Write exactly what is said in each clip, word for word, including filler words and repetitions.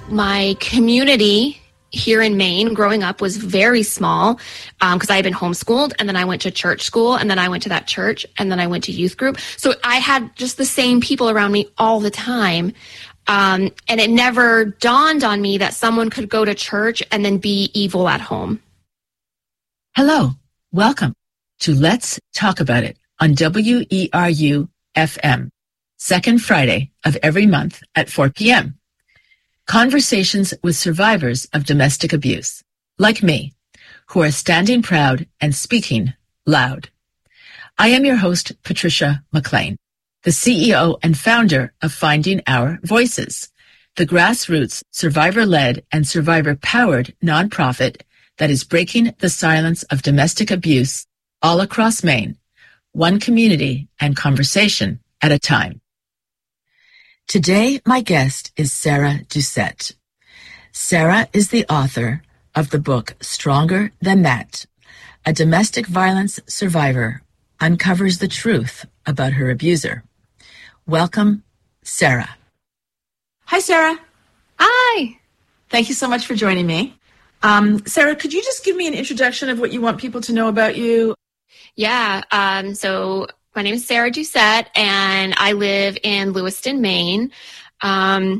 My community here in Maine growing up was very small because um, I had been homeschooled, and then I went to church school, and then I went to that church, and then I went to youth group. So I had just the same people around me all the time. Um, and it never dawned on me that someone could go to church and then be evil at home. Hello, welcome to Let's Talk About It on W E R U F M, second Friday of every month at four p.m. Conversations with survivors of domestic abuse, like me, who are standing proud and speaking loud. I am your host, Patricia McLean, the C E O and founder of Finding Our Voices, the grassroots, survivor-led, and survivor-powered nonprofit that is breaking the silence of domestic abuse all across Maine, one community and conversation at a time. Today, my guest is Sarah Doucette. Sarah is the author of the book Stronger Than That. A domestic violence survivor uncovers the truth about her abuser. Welcome, Sarah. Hi, Sarah. Hi. Thank you so much for joining me. Um, Sarah, could you just give me an introduction of what you want people to know about you? Yeah. Um, so my name is Sarah Doucette, and I live in Lewiston, Maine. Um,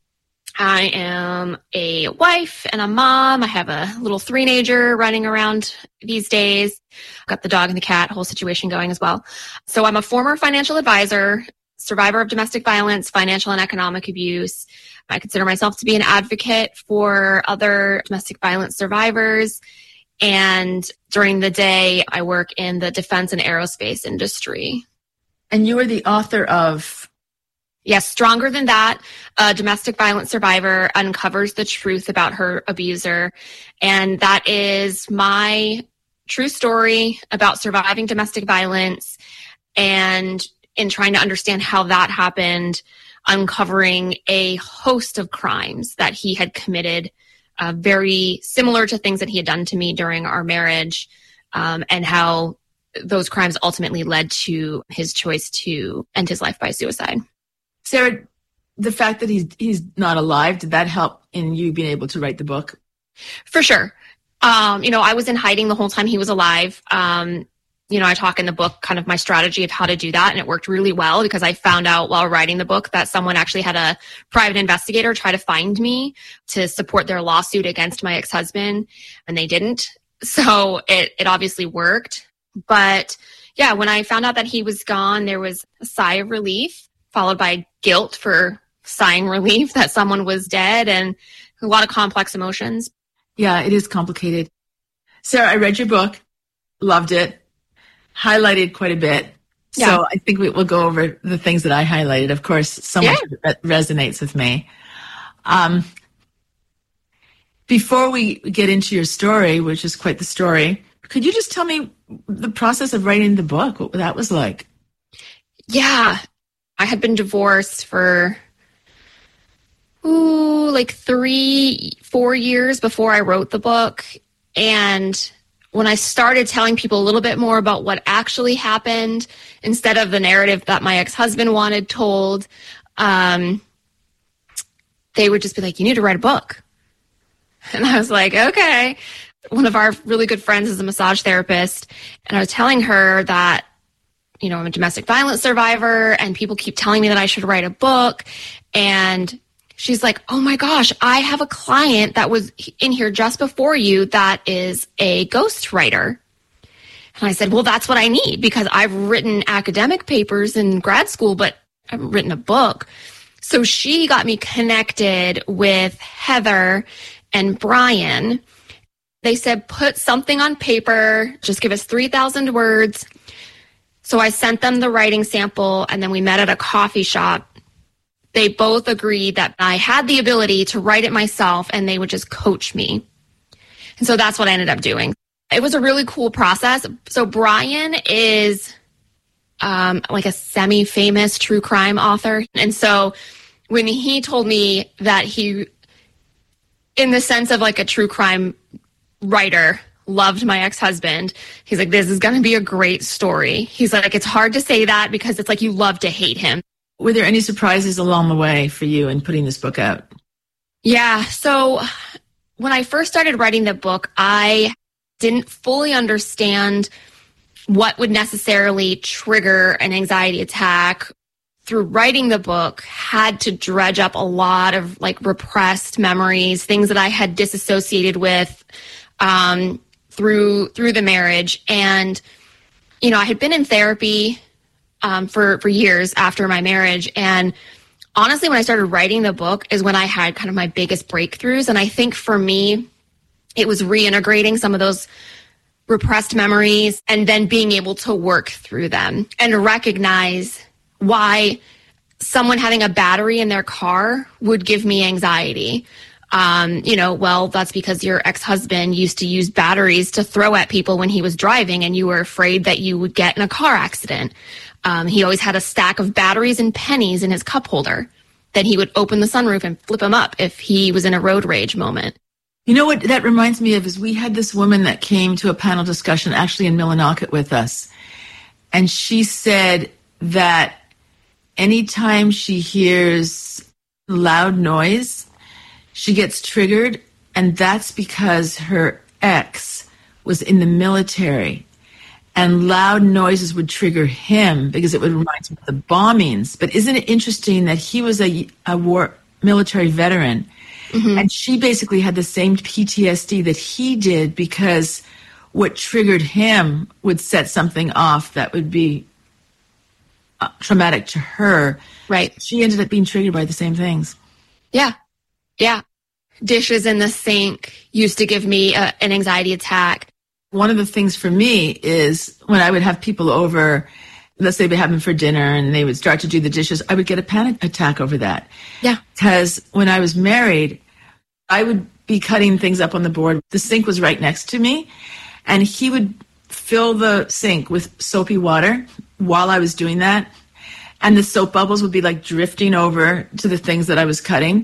I am a wife and a mom. I have a little three-nager running around these days. Got the dog and the cat, whole situation going as well. So I'm a former financial advisor, survivor of domestic violence, financial and economic abuse. I consider myself to be an advocate for other domestic violence survivors. And during the day, I work in the defense and aerospace industry. And you are the author of? Yes, Stronger Than That. A domestic violence survivor uncovers the truth about her abuser. And that is my true story about surviving domestic violence and in trying to understand how that happened, uncovering a host of crimes that he had committed, Uh, very similar to things that he had done to me during our marriage, um, and how those crimes ultimately led to his choice to end his life by suicide. Sarah, the fact that he's he's not alive, did that help in you being able to write the book? For sure. Um, you know, I was in hiding the whole time he was alive. Um, you know, I talk in the book kind of my strategy of how to do that, and it worked really well because I found out while writing the book that someone actually had a private investigator try to find me to support their lawsuit against my ex-husband, and they didn't. So it, it obviously worked. But yeah, when I found out that he was gone, there was a sigh of relief followed by guilt for sighing relief that someone was dead, and a lot of complex emotions. Yeah, it is complicated. Sarah, I read your book, loved it. Highlighted quite a bit. Yeah. So I think we will go over the things that I highlighted. Of course, so much yeah. resonates with me. Um, before we get into your story, which is quite the story, could you just tell me the process of writing the book, what that was like? Yeah. I had been divorced for, ooh, like three, four years before I wrote the book. And when I started telling people a little bit more about what actually happened, instead of the narrative that my ex-husband wanted told, um, they would just be like, you need to write a book. And I was like, okay. One of our really good friends is a massage therapist, and I was telling her that, you know, I'm a domestic violence survivor, and people keep telling me that I should write a book. And she's like, oh my gosh, I have a client that was in here just before you that is a ghostwriter. And I said, well, that's what I need because I've written academic papers in grad school, but I haven't written a book. So she got me connected with Heather and Brian. They said, put something on paper, just give us three thousand words. So I sent them the writing sample, and then we met at a coffee shop. They both agreed that I had the ability to write it myself, and they would just coach me. And so that's what I ended up doing. It was a really cool process. So Brian is um, like a semi-famous true crime author. And so when he told me that he, in the sense of like a true crime writer, loved my ex-husband, he's like, this is going to be a great story. He's like, it's hard to say that because it's like you love to hate him. Were there any surprises along the way for you in putting this book out? Yeah. So when I first started writing the book, I didn't fully understand what would necessarily trigger an anxiety attack. Through writing the book, had to dredge up a lot of like repressed memories, things that I had disassociated with um, through through the marriage. And, you know, I had been in therapy um, for, for years after my marriage. And honestly, when I started writing the book is when I had kind of my biggest breakthroughs. And I think for me, it was reintegrating some of those repressed memories and then being able to work through them and recognize why someone having a battery in their car would give me anxiety. Um, you know, well, that's because your ex-husband used to use batteries to throw at people when he was driving and you were afraid that you would get in a car accident. Um, he always had a stack of batteries and pennies in his cup holder. Then he would open the sunroof and flip them up if he was in a road rage moment. You know what that reminds me of is we had this woman that came to a panel discussion actually in Millinocket with us. And she said that anytime she hears loud noise, she gets triggered, and that's because her ex was in the military, and loud noises would trigger him because it would remind him of the bombings. But isn't it interesting that he was a, a war military veteran, mm-hmm. and she basically had the same P T S D that he did because what triggered him would set something off that would be Uh, traumatic to her. Right. She ended up being triggered by the same things. Yeah. Yeah. Dishes in the sink used to give me a, an anxiety attack. One of the things for me is when I would have people over, let's say they have them for dinner and they would start to do the dishes, I would get a panic attack over that. Yeah. Because when I was married, I would be cutting things up on the board. The sink was right next to me, and he would fill the sink with soapy water while I was doing that. And the soap bubbles would be like drifting over to the things that I was cutting.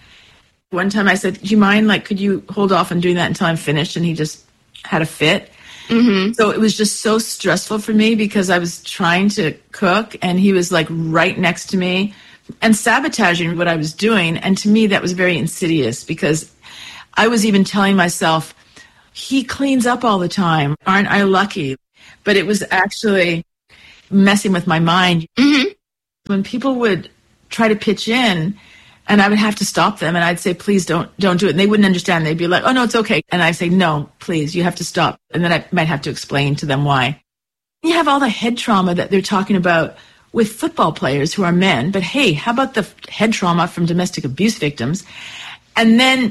One time I said, do you mind, like, could you hold off on doing that until I'm finished? And he just had a fit. Mm-hmm. So it was just so stressful for me because I was trying to cook and he was like right next to me and sabotaging what I was doing. And to me, that was very insidious because I was even telling myself, he cleans up all the time. Aren't I lucky? But it was actually messing with my mind. Mm-hmm. When people would try to pitch in and I would have to stop them and I'd say, please don't, don't do it. And they wouldn't understand. They'd be like, oh no, it's okay. And I'd say, no, please, you have to stop. And then I might have to explain to them why. You have all the head trauma that they're talking about with football players who are men. But hey, how about the head trauma from domestic abuse victims? And then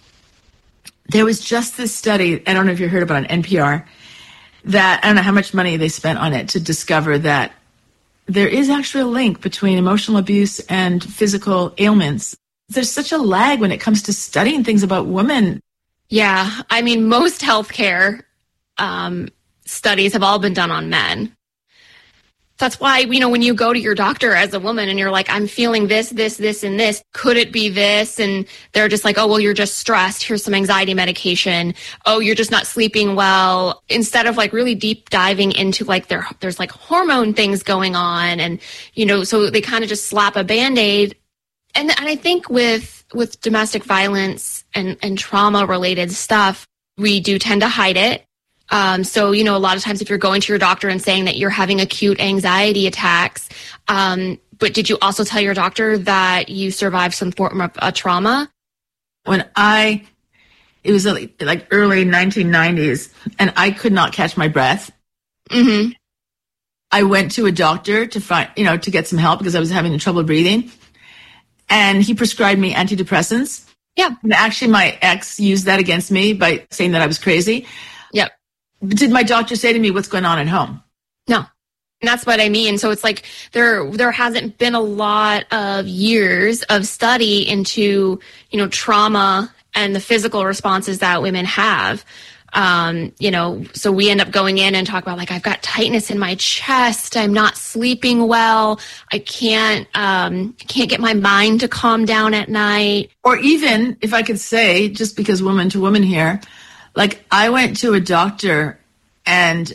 there was just this study, I don't know if you heard about it on N P R, that I don't know how much money they spent on it to discover that there is actually a link between emotional abuse and physical ailments. There's such a lag when it comes to studying things about women. Yeah. I mean, most healthcare um, studies have all been done on men. That's why, you know, when you go to your doctor as a woman and you're like, I'm feeling this, this, this, and this, could it be this? And they're just like, oh, well, you're just stressed. Here's some anxiety medication. Oh, you're just not sleeping well. Instead of like really deep diving into like there, there's like hormone things going on. And, you know, so they kind of just slap a Band-Aid. And, and I think with, with domestic violence and, and trauma related stuff, we do tend to hide it. Um, so, you know, a lot of times if you're going to your doctor and saying that you're having acute anxiety attacks, um, but did you also tell your doctor that you survived some form of a trauma? When I, it was like early nineteen nineties and I could not catch my breath. Mm-hmm. I went to a doctor to find, you know, to get some help because I was having trouble breathing. And he prescribed me antidepressants. Yeah. And actually my ex used that against me by saying that I was crazy. Yep. Did my doctor say to me, what's going on at home? No. And that's what I mean. So it's like there there hasn't been a lot of years of study into, you know, trauma and the physical responses that women have. Um, you know, so we end up going in and talk about like, I've got tightness in my chest. I'm not sleeping well. I can't, um, can't get my mind to calm down at night. Or even if I could say, just because woman to woman here, like I went to a doctor and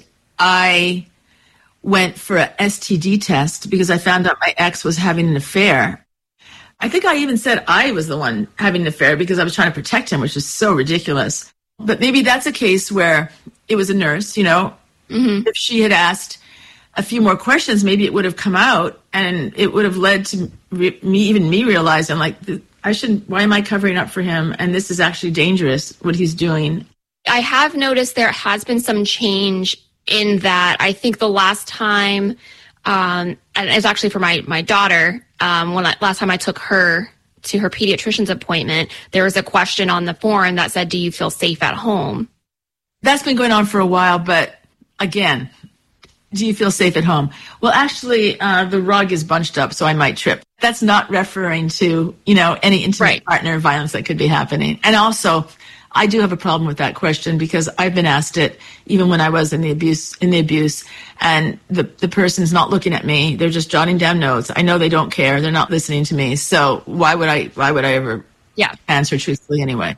I went for a S T D test because I found out my ex was having an affair. I think I even said I was the one having an affair because I was trying to protect him, which is so ridiculous. But maybe that's a case where it was a nurse, you know. Mm-hmm. If she had asked a few more questions, maybe it would have come out, and it would have led to re- me, even me realizing, like, I shouldn't, why am I covering up for him? And this is actually dangerous, what he's doing. I have noticed there has been some change in that. I think the last time, um, and it's actually for my, my daughter, um, when I, last time I took her to her pediatrician's appointment, there was a question on the form that said, do you feel safe at home? That's been going on for a while, but again, do you feel safe at home? Well, actually, uh, the rug is bunched up, so I might trip. That's not referring to, you know, any intimate right. partner violence that could be happening. And also, I do have a problem with that question because I've been asked it even when I was in the abuse, in the abuse, and the, the person's not looking at me. They're just jotting down notes. I know they don't care. They're not listening to me. So why would I, why would I ever yeah. answer truthfully anyway?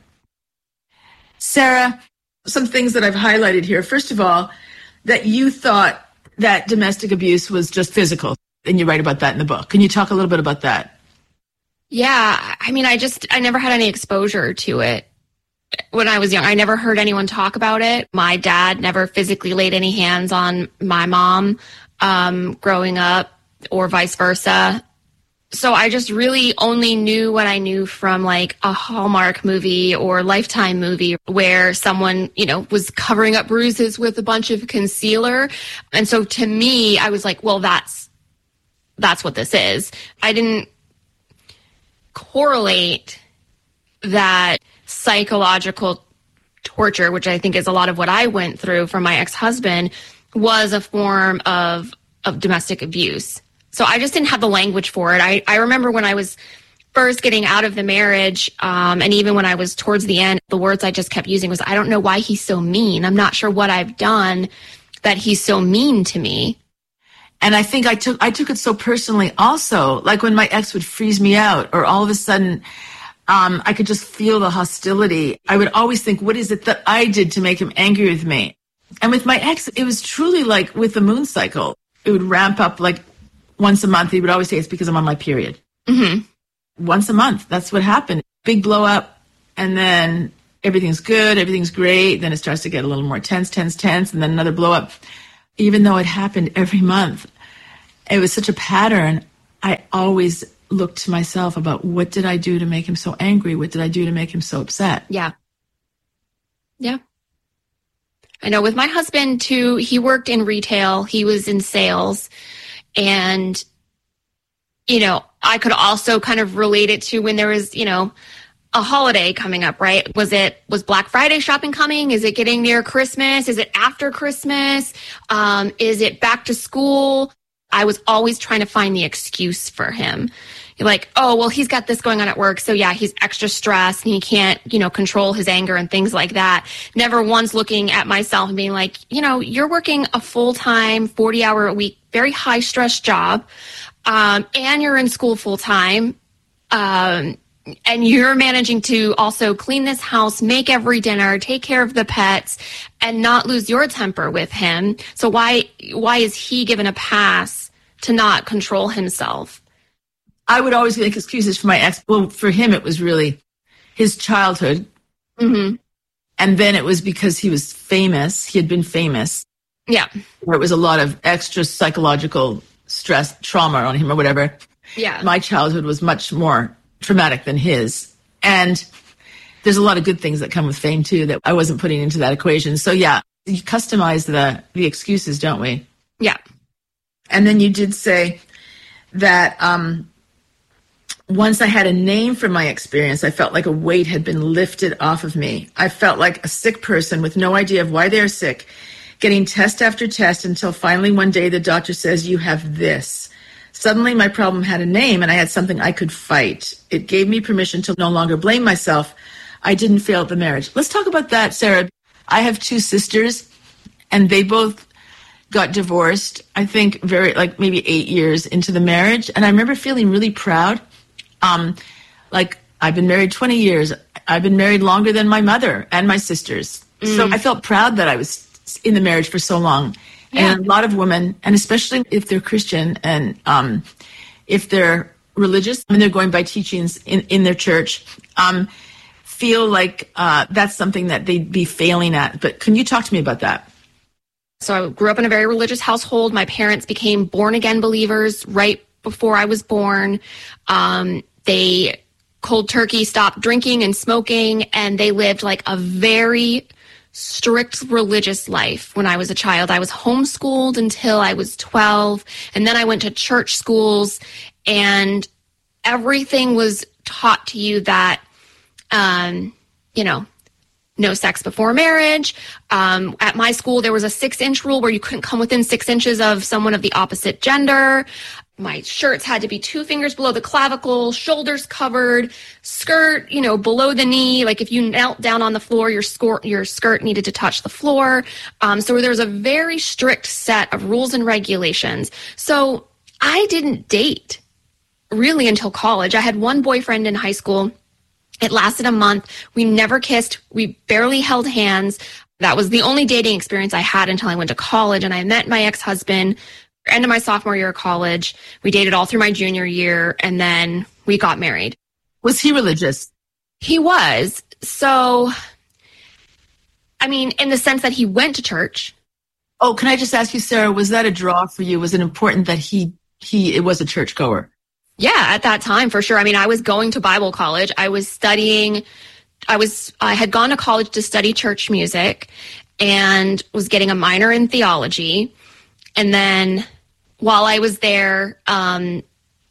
Sarah, some things that I've highlighted here. First of all, that you thought that domestic abuse was just physical, and you write about that in the book. Can you talk a little bit about that? Yeah. I mean, I just, I never had any exposure to it. When I was young, I never heard anyone talk about it. My dad never physically laid any hands on my mom um, growing up, or vice versa. So I just really only knew what I knew from like a Hallmark movie or Lifetime movie where someone, you know, was covering up bruises with a bunch of concealer. And so to me, I was like, well, that's, that's what this is. I didn't correlate that psychological torture, which I think is a lot of what I went through from my ex-husband, was a form of, of domestic abuse. So I just didn't have the language for it. I, I remember when I was first getting out of the marriage, um, and even when I was towards the end, the words I just kept using was, I don't know why he's so mean. I'm not sure what I've done that he's so mean to me. And I think I took I took it so personally also, like when my ex would freeze me out, or all of a sudden um, I could just feel the hostility. I would always think, what is it that I did to make him angry with me? And with my ex, it was truly like with the moon cycle. It would ramp up like once a month. He would always say, it's because I'm on my period. Mm-hmm. Once a month. That's what happened. Big blow up. And then everything's good. Everything's great. Then it starts to get a little more tense, tense, tense. And then another blow up. Even though it happened every month, it was such a pattern. I always looked to myself about, what did I do to make him so angry? What did I do to make him so upset? Yeah. Yeah. I know with my husband too, he worked in retail. He was in sales. And, you know, I could also kind of relate it to when there was, you know, a holiday coming up, right? Was it, was Black Friday shopping coming? Is it getting near Christmas? Is it after Christmas? Um, is it back to school? I was always trying to find the excuse for him. You're like, oh, well, he's got this going on at work. So yeah, he's extra stressed and he can't, you know, control his anger and things like that. Never once looking at myself and being like, you know, you're working a full-time, forty hour a week, very high stress job. Um, and you're in school full time. Um, and you're managing to also clean this house, make every dinner, take care of the pets, and not lose your temper with him. So why, why is he given a pass to not control himself? I would always make excuses for my ex. Well, for him, it was really his childhood. Mm-hmm. And then it was because he was famous. He had been famous. Yeah. Where it was a lot of extra psychological stress, trauma on him or whatever. Yeah. My childhood was much more traumatic than his. And there's a lot of good things that come with fame too that I wasn't putting into that equation. So yeah, you customize the, the excuses, don't we? Yeah. And then you did say that um, once I had a name for my experience, I felt like a weight had been lifted off of me. I felt like a sick person with no idea of why they're sick, getting test after test until finally one day the doctor says, you have this. Suddenly my problem had a name and I had something I could fight. It gave me permission to no longer blame myself. I didn't fail at the marriage. Let's talk about that, Sarah. I have two sisters and they both got divorced, I think very like maybe eight years into the marriage. And I remember feeling really proud. Um, like I've been married twenty years. I've been married longer than my mother and my sisters. Mm. So I felt proud that I was in the marriage for so long. Yeah. And a lot of women, and especially if they're Christian and um, if they're religious and they're going by teachings in, in their church, um, feel like uh, that's something that they'd be failing at. But can you talk to me about that? So I grew up in a very religious household. My parents became born-again believers right before I was born. Um, they cold turkey stopped drinking and smoking, and they lived like a very strict religious life when I was a child. I was homeschooled until I was twelve, and then I went to church schools, and everything was taught to you that, um, you know, no sex before marriage. Um, at my school, there was a six-inch rule where you couldn't come within six inches of someone of the opposite gender. My shirts had to be two fingers below the clavicle, shoulders covered, skirt, you know, below the knee. Like if you knelt down on the floor, your skirt, your skirt needed to touch the floor. Um, so there was a very strict set of rules and regulations. So I didn't date really until college. I had one boyfriend in high school. It lasted a month. We never kissed. We barely held hands. That was the only dating experience I had until I went to college, and I met my ex-husband end of my sophomore year of college. We dated all through my junior year, and then we got married. Was he religious? He was. So, I mean, in the sense that he went to church. Oh, can I just ask you, Sarah, was that a draw for you? Was it important that he, he it was a churchgoer? Yeah, at that time, for sure. I mean, I was going to Bible college. I was studying, I was, I had gone to college to study church music and was getting a minor in theology. And then while I was there, um,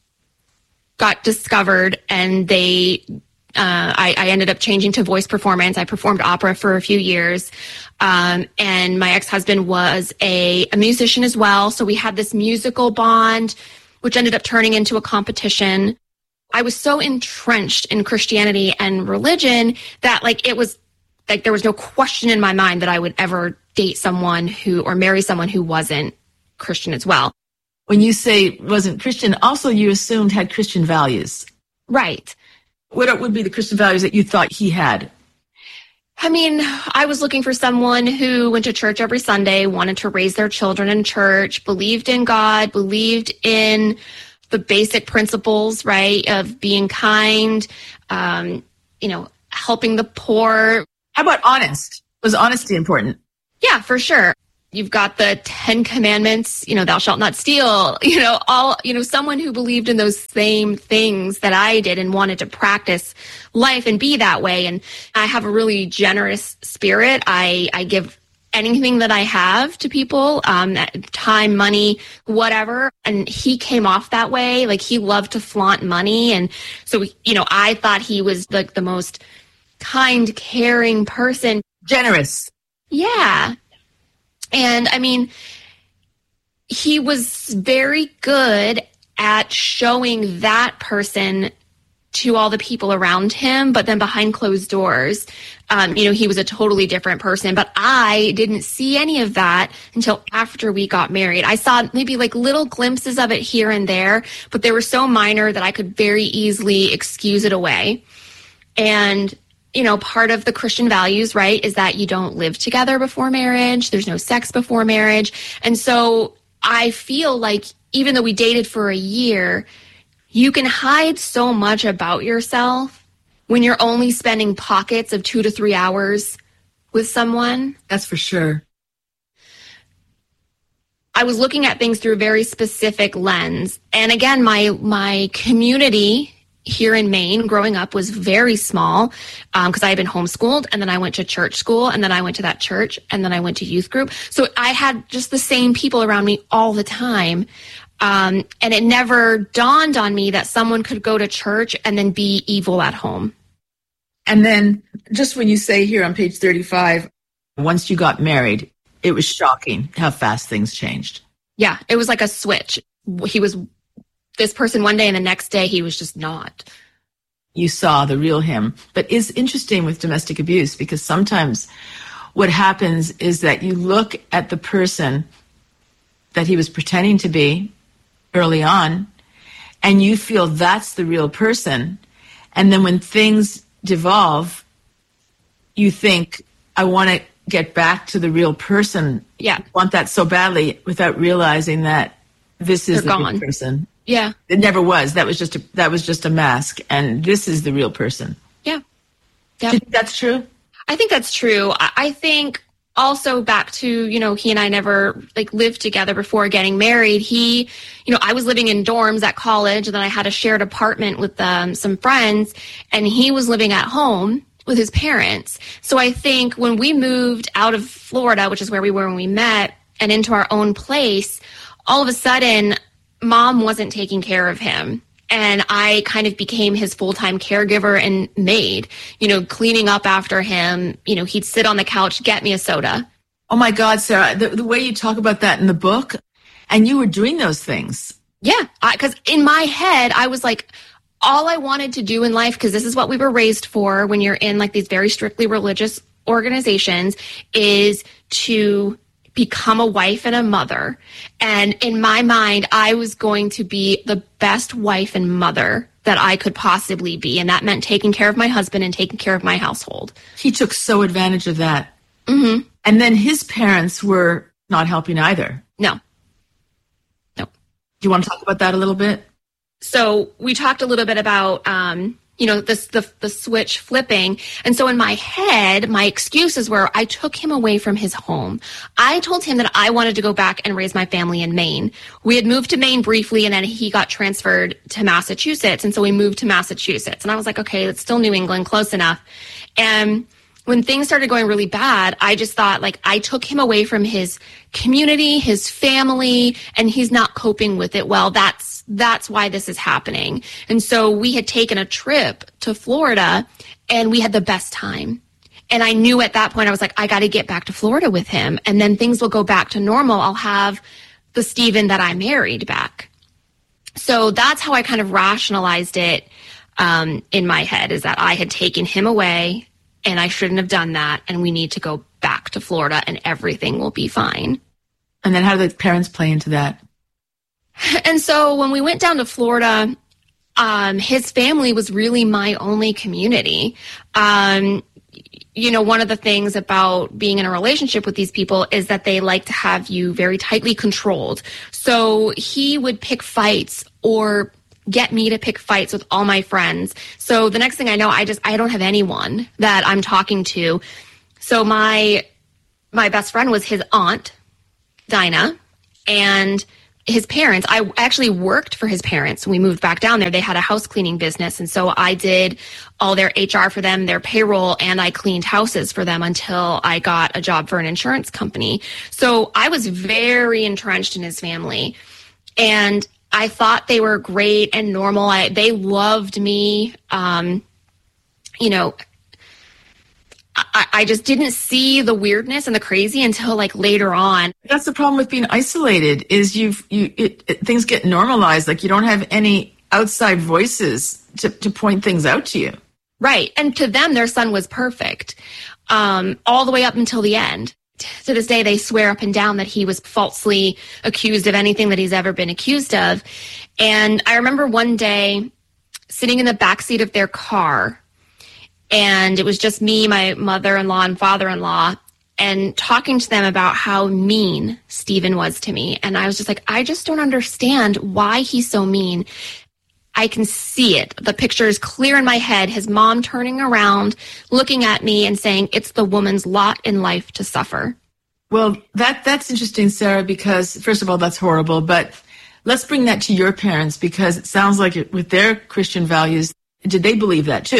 got discovered, and they, uh, I, I ended up changing to voice performance. I performed opera for a few years. Um, and my ex-husband was a, a musician as well. So we had this musical bond, which ended up turning into a competition. I was so entrenched in Christianity and religion that like it was like there was no question in my mind that I would ever date someone who or marry someone who wasn't Christian as well. When you say wasn't Christian, also you assumed had Christian values. Right. What would be the Christian values that you thought he had? I mean, I was looking for someone who went to church every Sunday, wanted to raise their children in church, believed in God, believed in the basic principles, right, of being kind, um, you know, helping the poor. How about honest? Was honesty important? Yeah, for sure. You've got the Ten Commandments, you know, thou shalt not steal, you know, all, you know, someone who believed in those same things that I did and wanted to practice life and be that way. And I have a really generous spirit. I, I give anything that I have to people, um, time, money, whatever. And he came off that way. Like he loved to flaunt money. And so, you know, I thought he was like the most kind, caring person. Generous. Yeah. And I mean, he was very good at showing that person to all the people around him, but then behind closed doors, um, you know, he was a totally different person. But I didn't see any of that until after we got married. I saw maybe like little glimpses of it here and there, but they were so minor that I could very easily excuse it away. And you know, part of the Christian values, right, is that you don't live together before marriage. There's no sex before marriage. And so I feel like even though we dated for a year, you can hide so much about yourself when you're only spending pockets of two to three hours with someone. That's for sure. I was looking at things through a very specific lens. And again, my my community here in Maine growing up was very small because um, I had been homeschooled, and then I went to church school, and then I went to that church, and then I went to youth group. So I had just the same people around me all the time. Um, and it never dawned on me that someone could go to church and then be evil at home. And then just when you say here on page thirty-five, once you got married, it was shocking how fast things changed. Yeah, it was like a switch. He was this person one day, and the next day he was just not. You saw the real him. But it's interesting with domestic abuse because sometimes what happens is that you look at the person that he was pretending to be early on, and you feel that's the real person. And then when things devolve, you think, I want to get back to the real person. Yeah. I want that so badly without realizing that this is They're the gone. real person. Yeah. It never was. That was just a, that was just a mask. And this is the real person. Yeah. Yeah. Do you think that's true? I think that's true. I, I think also back to, you know, he and I never like lived together before getting married. He, you know, I was living in dorms at college, and then I had a shared apartment with um, some friends, and he was living at home with his parents. So I think when we moved out of Florida, which is where we were when we met, and into our own place, all of a sudden, mom wasn't taking care of him. And I kind of became his full-time caregiver and maid, you know, cleaning up after him. You know, he'd sit on the couch, get me a soda. Oh my God, Sarah, the, the way you talk about that in the book, and you were doing those things. Yeah, because in my head, I was like, all I wanted to do in life, because this is what we were raised for when you're in like these very strictly religious organizations, is to become a wife and a mother. And in my mind, I was going to be the best wife and mother that I could possibly be. And that meant taking care of my husband and taking care of my household. He took so advantage of that. Mm-hmm. And then his parents were not helping either. No. No. Do you want to talk about that a little bit? So we talked a little bit about, um, you know, this, the, the switch flipping. And so in my head, my excuses were I took him away from his home. I told him that I wanted to go back and raise my family in Maine. We had moved to Maine briefly, and then he got transferred to Massachusetts. And so we moved to Massachusetts. And I was like, okay, it's still New England, close enough. And when things started going really bad, I just thought, like, I took him away from his community, his family, and he's not coping with it well. That's that's why this is happening. And so we had taken a trip to Florida, and we had the best time. And I knew at that point, I was like, I got to get back to Florida with him, and then things will go back to normal. I'll have the Stephen that I married back. So that's how I kind of rationalized it um, in my head, is that I had taken him away, and I shouldn't have done that, and we need to go back to Florida, and everything will be fine. And then how did the parents play into that? And so when we went down to Florida, um, his family was really my only community. Um, you know, one of the things about being in a relationship with these people is that they like to have you very tightly controlled. So he would pick fights or get me to pick fights with all my friends. So the next thing I know, I just, I don't have anyone that I'm talking to. So my, my best friend was his aunt, Dinah, and his parents. I actually worked for his parents when we moved back down there. They had a house cleaning business. And so I did all their H R for them, their payroll, and I cleaned houses for them until I got a job for an insurance company. So I was very entrenched in his family. And I thought they were great and normal. I, they loved me. Um, you know, I, I just didn't see the weirdness and the crazy until like later on. That's the problem with being isolated, is you've, you, it, it, things get normalized. Like you don't have any outside voices to, to point things out to you. Right. And to them, their son was perfect, um, all the way up until the end. To this day, they swear up and down that he was falsely accused of anything that he's ever been accused of. And I remember one day sitting in the backseat of their car, and it was just me, my mother-in-law and father-in-law, and talking to them about how mean Stephen was to me. And I was just like, I just don't understand why he's so mean. I can see it. The picture is clear in my head. His mom turning around, looking at me and saying, it's the woman's lot in life to suffer. Well, that that's interesting, Sarah, because first of all, that's horrible. But let's bring that to your parents, because it sounds like it, with their Christian values, did they believe that too?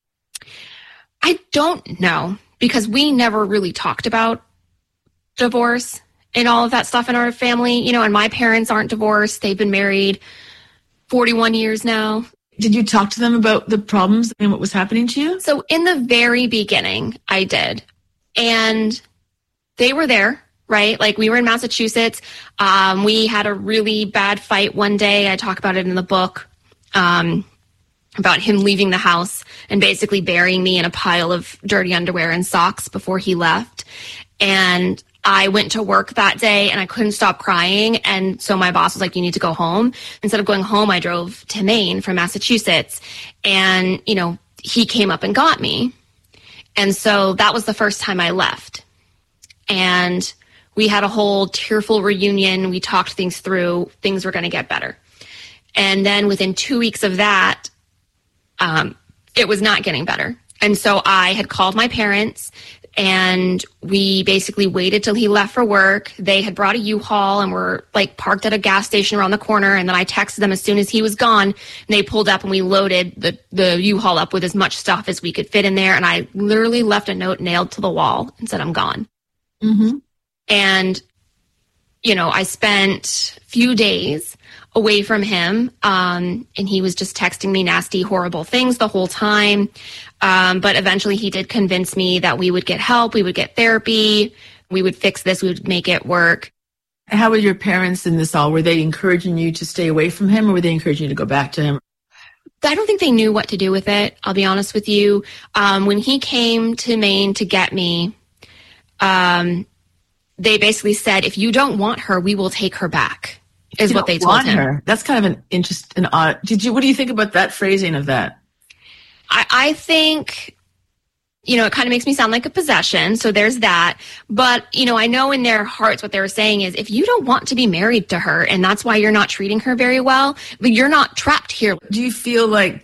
I don't know, because we never really talked about divorce and all of that stuff in our family. You know, and my parents aren't divorced. They've been married forty-one years now. Did you talk to them about the problems and what was happening to you? So in the very beginning, I did. And they were there, right? Like we were in Massachusetts. Um, we had a really bad fight one day. I talk about it in the book, um, about him leaving the house and basically burying me in a pile of dirty underwear and socks before he left. And I went to work that day and I couldn't stop crying. And so my boss was like, you need to go home. Instead of going home, I drove to Maine from Massachusetts. And, you know, he came up and got me. And so that was the first time I left. And we had a whole tearful reunion. We talked things through. Things were going to get better. And then within two weeks of that, um, it was not getting better. And so I had called my parents, and we basically waited till he left for work. They had brought a U-Haul and were like parked at a gas station around the corner. And then I texted them as soon as he was gone, and they pulled up, and we loaded the, the U-Haul up with as much stuff as we could fit in there. And I literally left a note nailed to the wall and said, I'm gone. Mm-hmm. And, you know, I spent a few days away from him, um, and he was just texting me nasty, horrible things the whole time. Um, but eventually he did convince me that we would get help, we would get therapy, we would fix this, we would make it work. How were your parents in this all? Were they encouraging you to stay away from him, or were they encouraging you to go back to him? I don't think they knew what to do with it, I'll be honest with you. Um, when he came to Maine to get me, um, they basically said, if you don't want her, we will take her back, is you what they told want him. Her. That's kind of an interest, an odd. Did you? What do you think about that phrasing of that? I, I think, you know, it kind of makes me sound like a possession. So there's that. But, you know, I know in their hearts what they were saying is, if you don't want to be married to her and that's why you're not treating her very well, but you're not trapped here. Do you feel like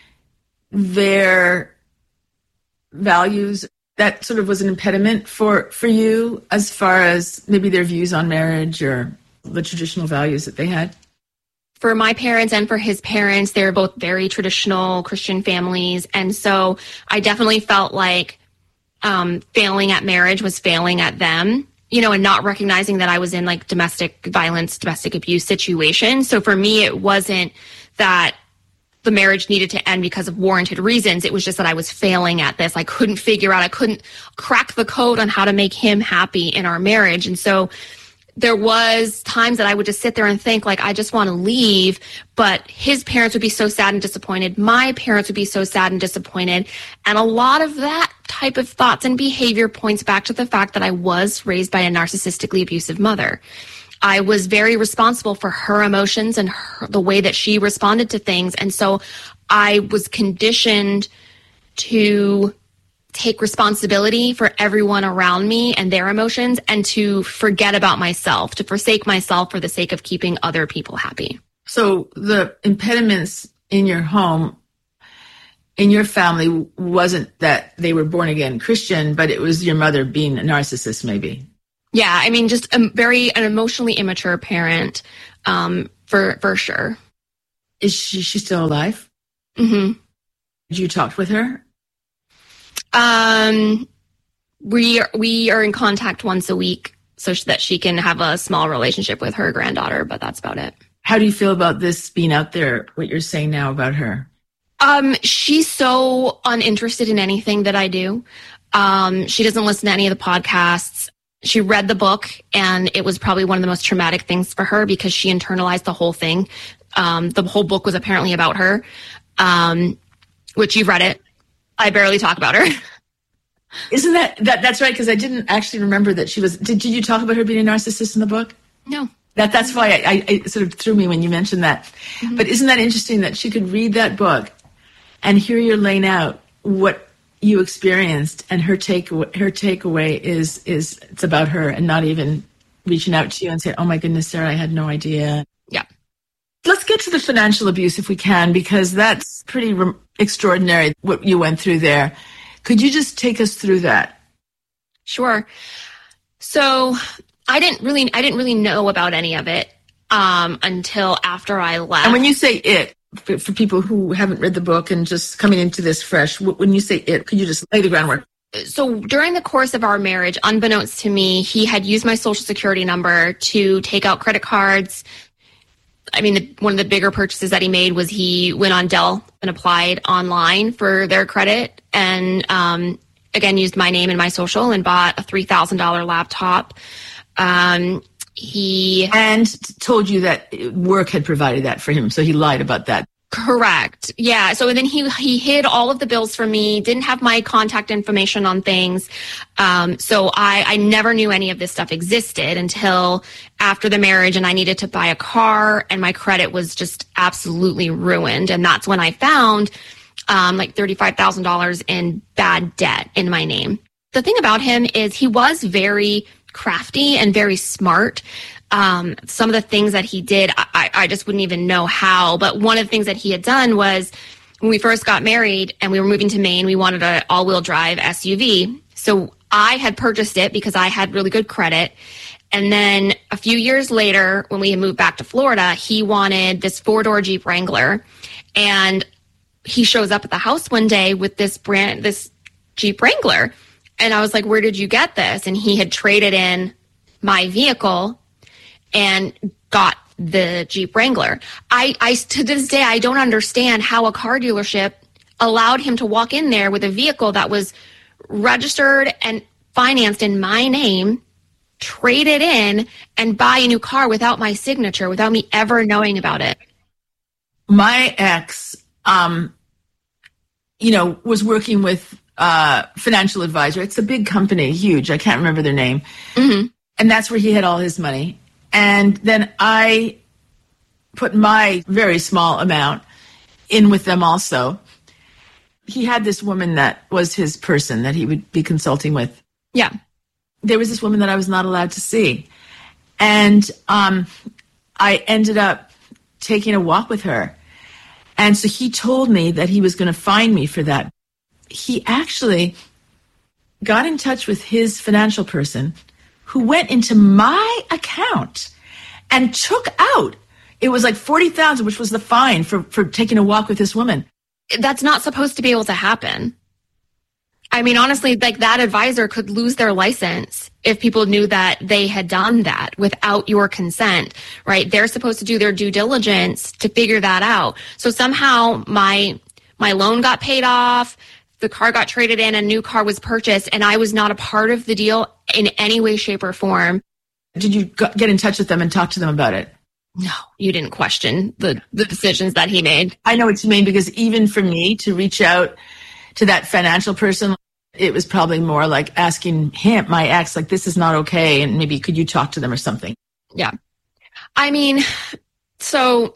their values, that sort of was an impediment for, for you as far as maybe their views on marriage or the traditional values that they had? For my parents and for his parents, they're both very traditional Christian families. And so I definitely felt like um, failing at marriage was failing at them, you know, and not recognizing that I was in like domestic violence, domestic abuse situation. So for me, it wasn't that the marriage needed to end because of warranted reasons. It was just that I was failing at this. I couldn't figure out, I couldn't crack the code on how to make him happy in our marriage. And so there was times that I would just sit there and think like, I just want to leave, but his parents would be so sad and disappointed. My parents would be so sad and disappointed. And a lot of that type of thoughts and behavior points back to the fact that I was raised by a narcissistically abusive mother. I was very responsible for her emotions and her, the way that she responded to things. And so I was conditioned to take responsibility for everyone around me and their emotions, and to forget about myself, to forsake myself for the sake of keeping other people happy. So the impediments in your home, in your family, wasn't that they were born again Christian, but it was your mother being a narcissist, maybe. Yeah, I mean, just a very an emotionally immature parent, um, for for sure. Is she she still alive? Mm-hmm. Did you talk with her? Um, we are, we are in contact once a week so that she can have a small relationship with her granddaughter, but that's about it. How do you feel about this being out there, what you're saying now about her? Um, she's so uninterested in anything that I do. Um, she doesn't listen to any of the podcasts. She read the book, and it was probably one of the most traumatic things for her because she internalized the whole thing. Um, the whole book was apparently about her, um, which you've read it. I barely talk about her. Isn't that, that that's right? Because I didn't actually remember that she was. Did, did you talk about her being a narcissist in the book? No. That that's why I, I it sort of threw me when you mentioned that. Mm-hmm. But isn't that interesting that she could read that book and hear you laying out what you experienced, and her take her takeaway is is it's about her and not even reaching out to you and saying, "Oh my goodness, Sarah, I had no idea." Yeah. Let's get to the financial abuse if we can, because that's pretty re- extraordinary what you went through there. Could you just take us through that? Sure. So I didn't really, I didn't really know about any of it um, until after I left. And when you say it, for, for people who haven't read the book and just coming into this fresh, when you say it, could you just lay the groundwork? So during the course of our marriage, unbeknownst to me, he had used my social security number to take out credit cards. I mean, the, one of the bigger purchases that he made was he went on Dell and applied online for their credit, and um, again, used my name and my social and bought a three thousand dollars laptop. Um, he And told you that work had provided that for him, so he lied about that. Correct. Yeah. So then he he hid all of the bills from me, didn't have my contact information on things. Um, so I, I never knew any of this stuff existed until after the marriage, and I needed to buy a car, and my credit was just absolutely ruined. And that's when I found um, like thirty-five thousand dollars in bad debt in my name. The thing about him is he was very crafty and very smart. um, some of the things that he did, I, I just wouldn't even know how. But one of the things that he had done was when we first got married and we were moving to Maine, we wanted an all-wheel drive S U V. So I had purchased it because I had really good credit. And then a few years later, when we had moved back to Florida, he wanted this four-door Jeep Wrangler. And he shows up at the house one day with this brand, this Jeep Wrangler. And I was like, where did you get this? And he had traded in my vehicle and got the Jeep Wrangler. I, I, to this day, I don't understand how a car dealership allowed him to walk in there with a vehicle that was registered and financed in my name, trade it in, and buy a new car without my signature, without me ever knowing about it. My ex, um, you know, was working with a financial advisor. It's a big company, huge. I can't remember their name. Mm-hmm. And that's where he had all his money. And then I put my very small amount in with them also. He had this woman that was his person that he would be consulting with. Yeah. There was this woman that I was not allowed to see. And um, I ended up taking a walk with her. And so he told me that he was going to fine me for that. He actually got in touch with his financial person who went into my account and took out, it was like forty thousand dollars, which was the fine for, for taking a walk with this woman. That's not supposed to be able to happen. I mean, honestly, like that advisor could lose their license if people knew that they had done that without your consent, right? They're supposed to do their due diligence to figure that out. So somehow my my loan got paid off, the car got traded in, a new car was purchased, and I was not a part of the deal in any way, shape, or form. Did you get in touch with them and talk to them about it? No, you didn't question the, the decisions that he made. I know what you mean, because even for me to reach out to that financial person, it was probably more like asking him, my ex, like, this is not okay, and maybe could you talk to them or something? Yeah. I mean, so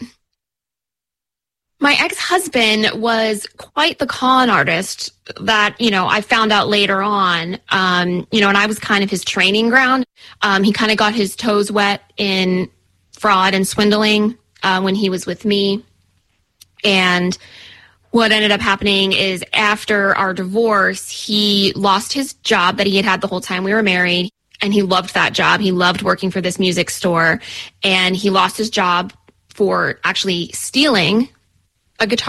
my ex-husband was quite the con artist that, you know, I found out later on, um, you know, and I was kind of his training ground. Um, he kind of got his toes wet in fraud and swindling uh, when he was with me. And what ended up happening is after our divorce, he lost his job that he had had the whole time we were married. And he loved that job. He loved working for this music store. And he lost his job for actually stealing a guitar